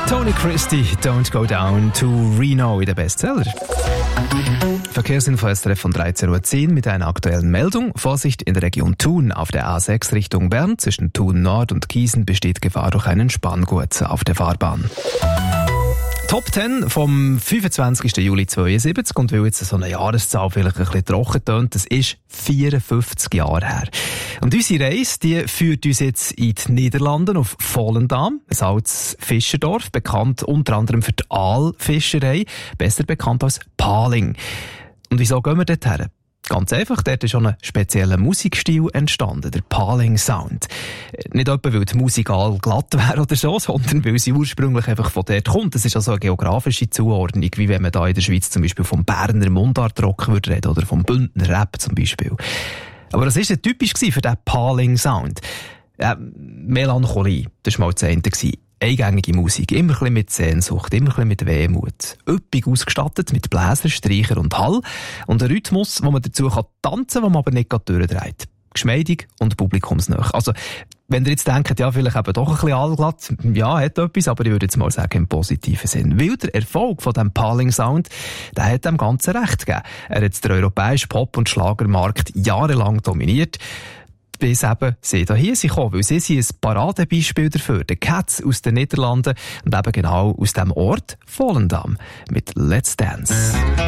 Tony Christie, Don't Go Down to Reno in den Bestseller. Verkehrsinfo SRF von 13.10 Uhr mit einer aktuellen Meldung. Vorsicht in der Region Thun. Auf der A6 Richtung Bern zwischen Thun Nord und Gießen besteht Gefahr durch einen Spanngurt auf der Fahrbahn. Top 10 vom 25. Juli 72. Und weil jetzt so eine Jahreszahl vielleicht ein bisschen trocken tönt, das ist 54 Jahre her. Und unsere Reise, die führt uns jetzt in die Niederlande auf Volendam, ein altes Fischerdorf, bekannt unter anderem für die Aalfischerei, besser bekannt als Paling. Und wieso gehen wir dort her? Ganz einfach, dort ist schon ein spezieller Musikstil entstanden, der Paling Sound. Nicht etwa, weil die Musik glatt wäre oder so, sondern weil sie ursprünglich einfach von dort kommt. Das ist also eine geografische Zuordnung, wie wenn man da in der Schweiz zum Beispiel vom Berner Mundartrock würde reden oder vom Bündner Rap zum Beispiel. Aber das war ja typisch für den Paling Sound. Melancholie, das war mal das eine. Eingängige Musik, immer ein bisschen mit Sehnsucht, immer ein bisschen mit Wehmut. Üppig ausgestattet mit Bläser, Streicher und Hall. Und ein Rhythmus, wo man dazu tanzen kann, wo man aber nicht durchdreht. Geschmeidig und publikumsnah. Also, wenn ihr jetzt denkt, ja, vielleicht eben doch ein bisschen allglatt, ja, hat etwas, aber ich würde jetzt mal sagen, im positiven Sinn. Weil der Erfolg von diesem Paling-Sound, der hat dem Ganzen recht gegeben. Er hat den europäischen Pop- und Schlagermarkt jahrelang dominiert. Bis eben sie hier kommen, weil sie sind ein Paradebeispiel dafür. Die Cats aus den Niederlanden und eben genau aus dem Ort Volendam mit Let's Dance.